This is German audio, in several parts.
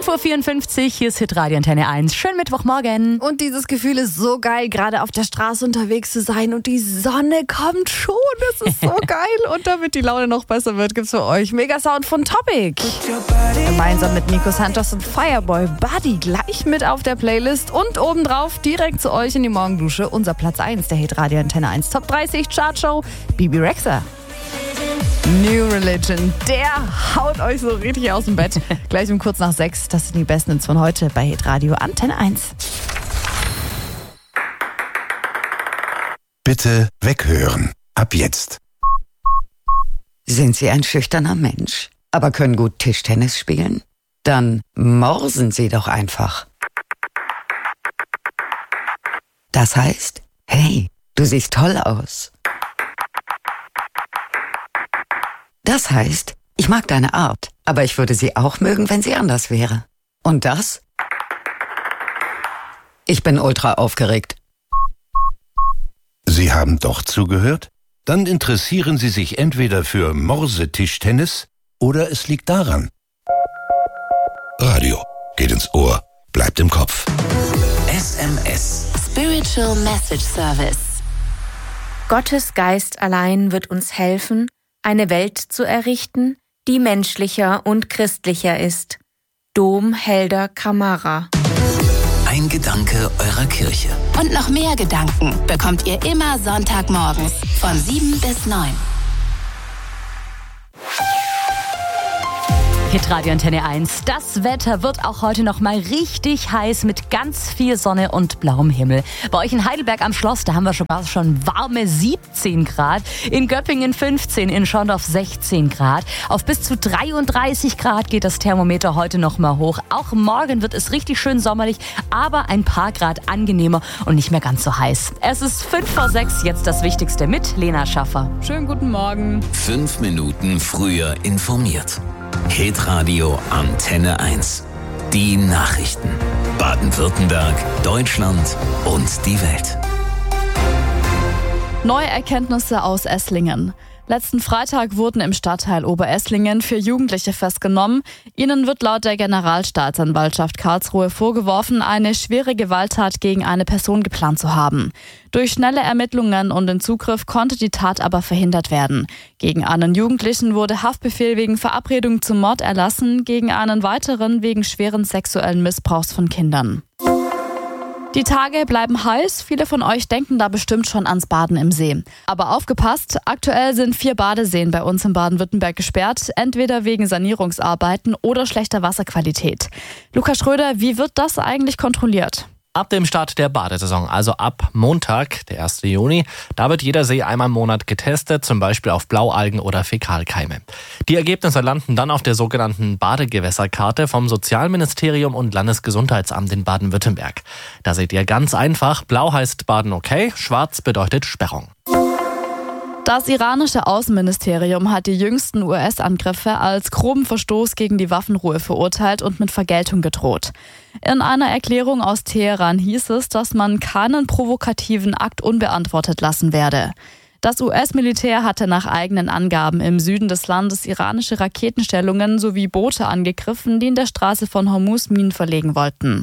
5:54 Uhr, hier ist Hitradio Antenne 1. Schönen Mittwochmorgen. Und dieses Gefühl ist so geil, gerade auf der Straße unterwegs zu sein und die Sonne kommt schon. Das ist so geil. Und damit die Laune noch besser wird, gibt's für euch Mega-Sound von Topic. Gemeinsam mit Nico Santos und Fireboy Buddy gleich mit auf der Playlist und obendrauf direkt zu euch in die Morgendusche unser Platz 1 der Hitradio Antenne 1 Top 30 Chartshow, Bibi Rexha. New Religion, der haut euch so richtig aus dem Bett. Gleich um kurz nach 6, das sind die besten Hits von heute bei Hitradio Antenne 1. Bitte weghören. Ab jetzt. Sind Sie ein schüchterner Mensch, aber können gut Tischtennis spielen? Dann morsen Sie doch einfach. Das heißt, hey, du siehst toll aus. Das heißt, ich mag deine Art, aber ich würde sie auch mögen, wenn sie anders wäre. Und das? Ich bin ultra aufgeregt. Sie haben doch zugehört? Dann interessieren Sie sich entweder für Morsetischtennis oder es liegt daran. Radio geht ins Ohr, bleibt im Kopf. SMS. Spiritual Message Service. Gottes Geist allein wird uns helfen, eine Welt zu errichten, die menschlicher und christlicher ist. Dom Helder Kamara. Ein Gedanke eurer Kirche. Und noch mehr Gedanken bekommt ihr immer Sonntagmorgens von 7 bis 9. Hitradio Antenne 1. Das Wetter wird auch heute noch mal richtig heiß mit ganz viel Sonne und blauem Himmel. Bei euch in Heidelberg am Schloss, da haben wir schon warme 17 Grad. In Göppingen 15, in Schorndorf 16 Grad. Auf bis zu 33 Grad geht das Thermometer heute noch mal hoch. Auch morgen wird es richtig schön sommerlich, aber ein paar Grad angenehmer und nicht mehr ganz so heiß. Es ist 5:06, jetzt das Wichtigste mit Lena Schaffer. Schönen guten Morgen. 5 Minuten früher informiert. Hitradio Antenne 1. Die Nachrichten. Baden-Württemberg, Deutschland und die Welt. Neue Erkenntnisse aus Esslingen. Letzten Freitag wurden im Stadtteil Oberesslingen 4 Jugendliche festgenommen. Ihnen wird laut der Generalstaatsanwaltschaft Karlsruhe vorgeworfen, eine schwere Gewalttat gegen eine Person geplant zu haben. Durch schnelle Ermittlungen und den Zugriff konnte die Tat aber verhindert werden. Gegen einen Jugendlichen wurde Haftbefehl wegen Verabredung zum Mord erlassen, gegen einen weiteren wegen schweren sexuellen Missbrauchs von Kindern. Die Tage bleiben heiß. Viele von euch denken da bestimmt schon ans Baden im See. Aber aufgepasst, aktuell sind 4 Badeseen bei uns in Baden-Württemberg gesperrt, entweder wegen Sanierungsarbeiten oder schlechter Wasserqualität. Lukas Schröder, wie wird das eigentlich kontrolliert? Ab dem Start der Badesaison, also ab Montag, der 1. Juni, da wird jeder See einmal im Monat getestet, zum Beispiel auf Blaualgen oder Fäkalkeime. Die Ergebnisse landen dann auf der sogenannten Badegewässerkarte vom Sozialministerium und Landesgesundheitsamt in Baden-Württemberg. Da seht ihr ganz einfach, blau heißt Baden okay, schwarz bedeutet Sperrung. Das iranische Außenministerium hat die jüngsten US-Angriffe als groben Verstoß gegen die Waffenruhe verurteilt und mit Vergeltung gedroht. In einer Erklärung aus Teheran hieß es, dass man keinen provokativen Akt unbeantwortet lassen werde. Das US-Militär hatte nach eigenen Angaben im Süden des Landes iranische Raketenstellungen sowie Boote angegriffen, die in der Straße von Hormuz Minen verlegen wollten.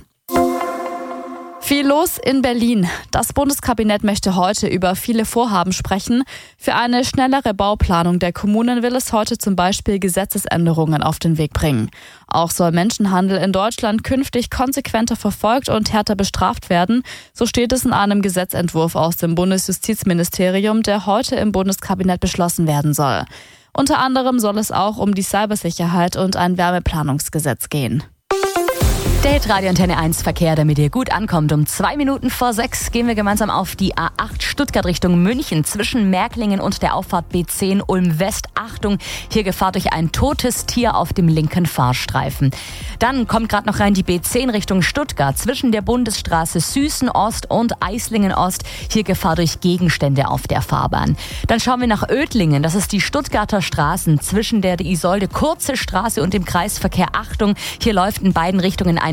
Viel los in Berlin. Das Bundeskabinett möchte heute über viele Vorhaben sprechen. Für eine schnellere Bauplanung der Kommunen will es heute zum Beispiel Gesetzesänderungen auf den Weg bringen. Auch soll Menschenhandel in Deutschland künftig konsequenter verfolgt und härter bestraft werden. So steht es in einem Gesetzentwurf aus dem Bundesjustizministerium, der heute im Bundeskabinett beschlossen werden soll. Unter anderem soll es auch um die Cybersicherheit und ein Wärmeplanungsgesetz gehen. Der Hitradio Antenne 1 Verkehr, damit ihr gut ankommt. Um 5:02 gehen wir gemeinsam auf die A8 Stuttgart Richtung München zwischen Märklingen und der Auffahrt B10 Ulm West. Achtung, hier Gefahr durch ein totes Tier auf dem linken Fahrstreifen. Dann kommt gerade noch rein die B10 Richtung Stuttgart zwischen der Bundesstraße Süßen Ost und Eislingen Ost. Hier Gefahr durch Gegenstände auf der Fahrbahn. Dann schauen wir nach Oettlingen. Das ist die Stuttgarter Straßen zwischen der Isolde Kurze Straße und dem Kreisverkehr. Achtung, hier läuft in beiden Richtungen ein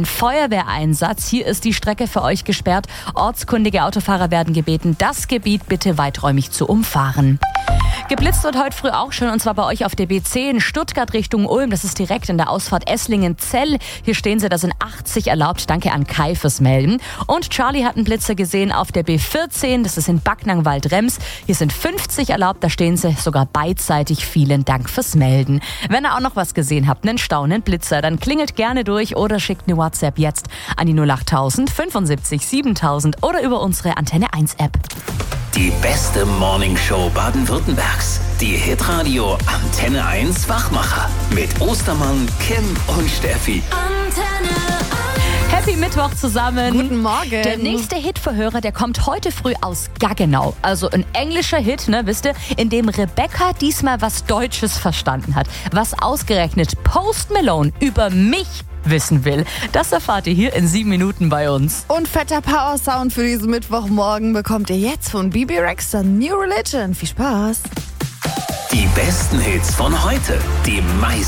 ein Feuerwehreinsatz. Hier ist die Strecke für euch gesperrt. Ortskundige Autofahrer werden gebeten, das Gebiet bitte weiträumig zu umfahren. Geblitzt wird heute früh auch schon, und zwar bei euch auf der B10 Stuttgart Richtung Ulm. Das ist direkt in der Ausfahrt Esslingen-Zell. Hier stehen sie, da sind 80 erlaubt. Danke an Kai fürs Melden. Und Charlie hat einen Blitzer gesehen auf der B14. Das ist in Backnang-Waldrems. Hier sind 50 erlaubt. Da stehen sie sogar beidseitig. Vielen Dank fürs Melden. Wenn ihr auch noch was gesehen habt, einen staunenden Blitzer, dann klingelt gerne durch oder schickt eine WhatsApp jetzt an die 08000 75 7000 oder über unsere Antenne 1 App. Die beste Morningshow Baden-Württembergs. Die Hitradio Antenne 1 Wachmacher. Mit Ostermann, Kim und Steffi. Antenne 1. Happy Mittwoch zusammen. Guten Morgen. Der nächste Hit für Hörer, der kommt heute früh aus Gaggenau. Also ein englischer Hit, ne, wisst ihr, in dem Rebecca diesmal was Deutsches verstanden hat. Was ausgerechnet Post Malone über mich wissen will. Das erfahrt ihr hier in 7 Minuten bei uns. Und fetter Power-Sound für diesen Mittwochmorgen bekommt ihr jetzt von Bibi Rexha, New Religion. Viel Spaß. Die besten Hits von heute. Die meisten